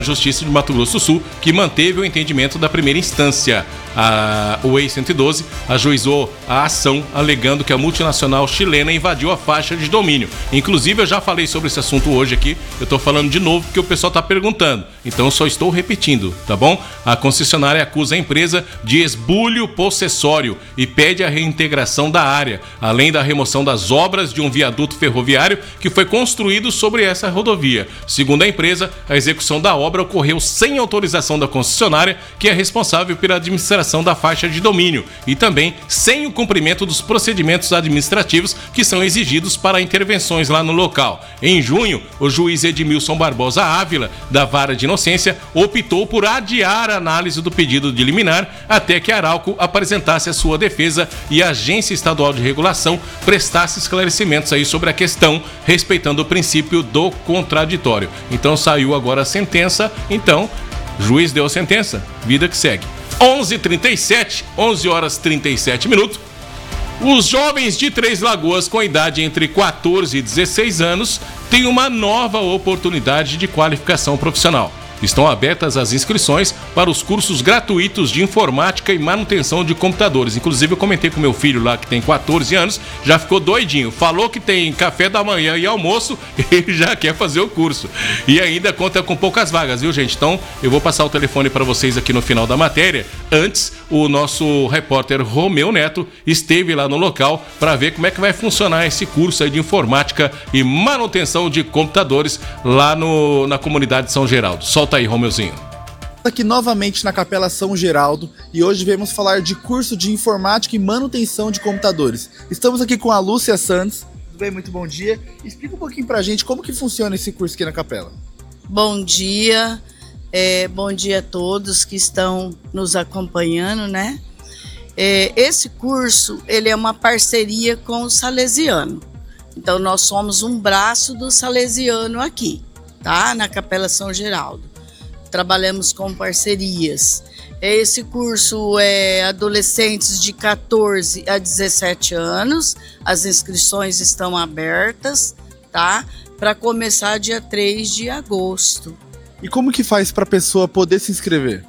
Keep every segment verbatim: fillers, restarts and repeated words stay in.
Justiça de Mato Grosso do Sul, que manteve o entendimento da primeira instância. A, o E I cento e doze ajuizou a ação alegando que a multinacional chilena invadiu a faixa de domínio. Inclusive, eu já falei sobre esse assunto hoje aqui, eu estou falando de novo porque o pessoal está perguntando, então eu só estou repetindo, tá bom? A concessionária acusa a empresa de esbulho possessório e pede a reintegração da área, além da remoção das obras de um viaduto ferroviário que foi construído sobre essa rodovia. Segundo a empresa, a execução da obra ocorreu sem autorização da concessionária, que é responsável pela administração da faixa de domínio, e também sem o cumprimento dos procedimentos administrativos que são exigidos para intervenções lá no local. Em junho, o juiz Edmilson Barbosa Ávila, da Vara de Inocência, optou por adiar a análise do pedido de liminar até que a Arauco apresentasse a sua defesa e a Agência Estadual de Regulação prestasse esclarecimentos aí sobre a questão, respeitando o princípio do contraditório. Então saiu agora a sentença, então, juiz deu a sentença, vida que segue. onze e trinta e sete, onze horas e trinta e sete minutos. Os jovens de Três Lagoas com idade entre quatorze e dezesseis anos têm uma nova oportunidade de qualificação profissional. Estão abertas as inscrições para os cursos gratuitos de informática e manutenção de computadores. Inclusive, eu comentei com meu filho lá, que tem quatorze anos, já ficou doidinho. Falou que tem café da manhã e almoço, ele já quer fazer o curso. E ainda conta com poucas vagas, viu, gente? Então, eu vou passar o telefone para vocês aqui no final da matéria. Antes, o nosso repórter Romeu Neto esteve lá no local para ver como é que vai funcionar esse curso aí de informática e manutenção de computadores lá no, na comunidade de São Geraldo. Solta aí, Romeuzinho. Aqui novamente na Capela São Geraldo e hoje viemos falar de curso de informática e manutenção de computadores. Estamos aqui com a Lúcia Santos. Tudo bem? Muito bom dia. Explica um pouquinho pra gente como que funciona esse curso aqui na Capela. Bom dia, é, bom dia a todos que estão nos acompanhando, né? É, esse curso, ele é uma parceria com o Salesiano. Então nós somos um braço do Salesiano aqui, tá? Na Capela São Geraldo. Trabalhamos com parcerias. Esse curso é adolescentes de quatorze a dezessete anos. As inscrições estão abertas, tá? Para começar dia três de agosto. E como que faz para a pessoa poder se inscrever?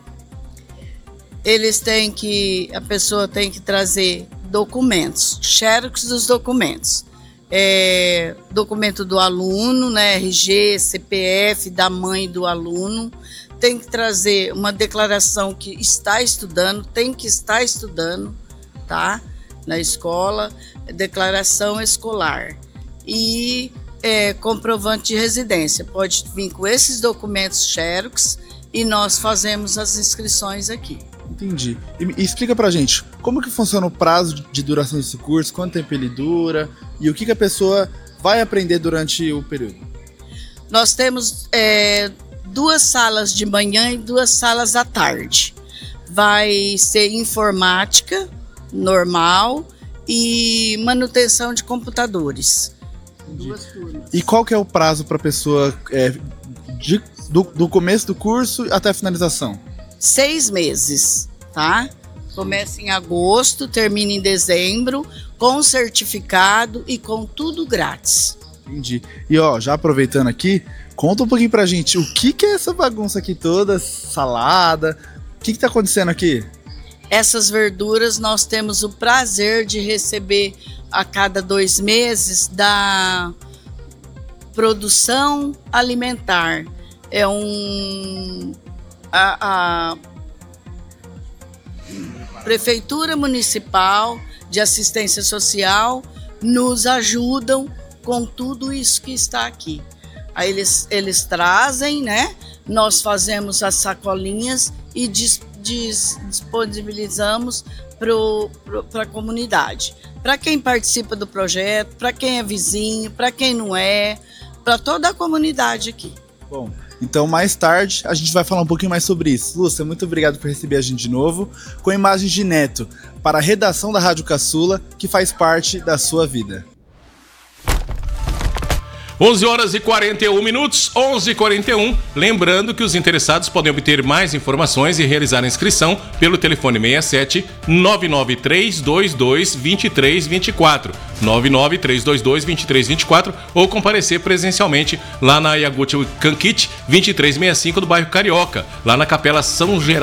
Eles têm que, a pessoa tem que trazer documentos, xerox dos documentos. É, documento do aluno, né, R G, C P F da mãe do aluno, tem que trazer uma declaração que está estudando, tem que estar estudando, tá, na escola, declaração escolar e é, comprovante de residência. Pode vir com esses documentos xerox e nós fazemos as inscrições aqui. Entendi. E, e explica pra gente, como que funciona o prazo de, de duração desse curso, quanto tempo ele dura e o que, que a pessoa vai aprender durante o período? Nós temos é, duas salas de manhã e duas salas à tarde. Vai ser informática normal e manutenção de computadores. Duas turmas. E qual que é o prazo para a pessoa é, de, do, do começo do curso até a finalização? Seis meses, tá? Começa em agosto, termina em dezembro, com certificado e com tudo grátis. Entendi. E ó, já aproveitando aqui, conta um pouquinho pra gente, o que que é essa bagunça aqui toda, salada, o que que tá acontecendo aqui? Essas verduras nós temos o prazer de receber a cada dois meses da produção alimentar. É um... A, a Prefeitura Municipal de Assistência Social nos ajudam com tudo isso que está aqui. Aí eles, eles trazem, né? Nós fazemos as sacolinhas e dis, dis, disponibilizamos para a comunidade. Para quem participa do projeto, para quem é vizinho, para quem não é, para toda a comunidade aqui. Bom, então mais tarde a gente vai falar um pouquinho mais sobre isso. Lúcia, muito obrigado por receber a gente de novo, com imagens de Neto, para a redação da Rádio Caçula, que faz parte da sua vida. onze horas e quarenta e um minutos, onze e quarenta e um. Lembrando que os interessados podem obter mais informações e realizar a inscrição pelo telefone seis sete nove nove três dois dois dois três dois quatro, nove nove três dois dois dois três dois quatro, ou comparecer presencialmente lá na Yaguchi Kankit vinte e três sessenta e cinco do bairro Carioca, lá na Capela São Geraldo.